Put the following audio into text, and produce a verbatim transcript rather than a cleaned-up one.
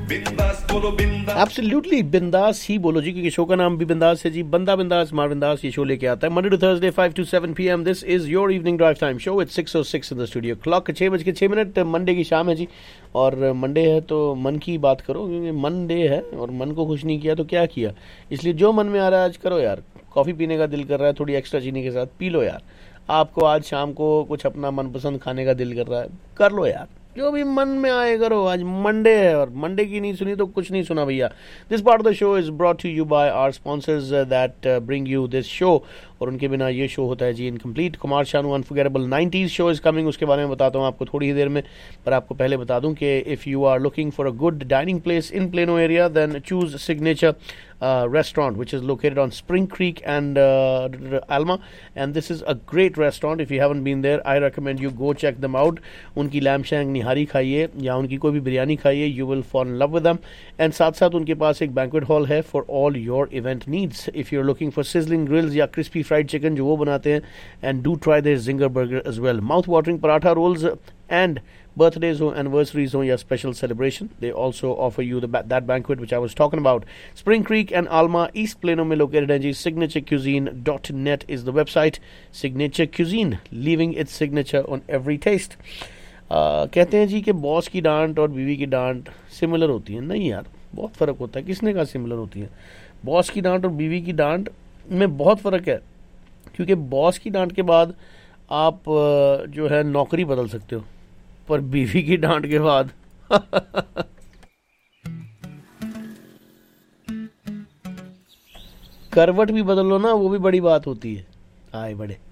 बिंदास बोलो बिंदास। एब्सोल्युटली बिंदास ही बोलो जी, क्योंकि शो का नाम भी बिंदास है जी। बंदा बिंदास मार बिंदास ये शो लेके आता है Monday to Thursday five to seven P M. This is your evening drive time show. It's six O six in the studio clock. छः बज के छः मिनट मंडे की शाम है जी। और मंडे है तो मन की बात करो, क्योंकि मंडे है और मन को खुश नहीं किया तो क्या किया। इसलिए जो मन में आ रहा है आज करो यार। कॉफ़ी पीने का दिल कर रहा है, थोड़ी एक्स्ट्रा चीनी के साथ पी लो यार। आपको आज शाम को कुछ अपना मनपसंद खाने का दिल कर रहा है, कर लो यार। जो भी मन में आए करो। आज मंडे है और मंडे की नहीं सुनी तो कुछ नहीं सुना भैया। This part of the show is brought to you by our sponsors that bring you this show. और उनके बिना ये शो होता है जी incomplete. Kumar Sanu unforgettable nineties show is coming, उसके बारे में बताता हूँ आपको थोड़ी ही देर में। पर आपको पहले बता दूं कि if you are looking for a good dining place in plano area then choose signature Uh, restaurant which is located on Spring Creek and uh, Alma, and this is a great restaurant. If you haven't been there, I recommend you go check them out. उनकी lamb शैंग निहारी खाइए या उनकी कोई भी बिरयानी खाइए, you will fall in love with them. and साथ साथ उनके पास एक banquet hall है for all your event needs. If you're looking for sizzling grills या crispy fried chicken जो वो बनाते हैं, and do try their zinger burger as well. Mouth watering paratha rolls and birthdays or anniversaries or your special celebration, they also offer you the that banquet which I was talking about. Spring Creek and Alma, East Plano में located है जी। signature cuisine dot net is the website. Signature Cuisine, leaving its signature on every taste. uh, कहते हैं जी कि boss की डांट और बीवी की डांट सिमिलर होती है। नहीं यार, बहुत फ़र्क होता है। किसने कहा सिमिलर होती है? बॉस की डांट और बीवी की डांट में बहुत फ़र्क है, क्योंकि बॉस की डांट के बाद आप जो है नौकरी बदल सकते हो, पर बीवी की डांट के बाद करवट भी बदल लो ना, वो भी बड़ी बात होती है। आए बड़े